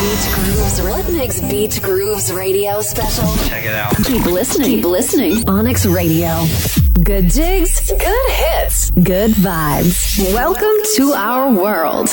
Beach Grooves. What makes Beach Grooves Radio special? Check it out. Keep listening. Keep listening. Onyx Radio. Good jigs, good hits, good vibes. Welcome to our world.